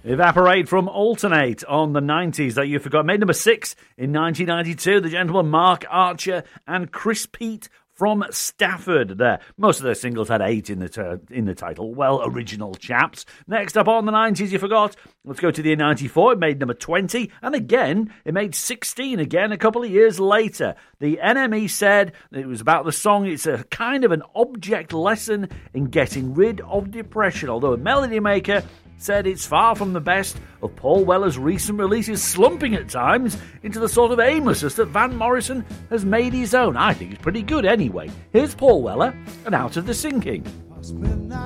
Evaporate from Alternate on the 90s that you forgot. Made number 6 in 1992. The gentleman Mark Archer and Chris Pete from Stafford there. Most of their singles had 8 in the title. Well, original chaps. Next up on the 90s you forgot. Let's go to the year 94. It made number 20. And again, it made 16 again a couple of years later. The NME said it was about the song. It's a kind of an object lesson in getting rid of depression. Although a Melody Maker said it's far from the best of Paul Weller's recent releases, slumping at times into the sort of aimlessness that Van Morrison has made his own. I think it's pretty good anyway. Here's Paul Weller and Out of the Sinking.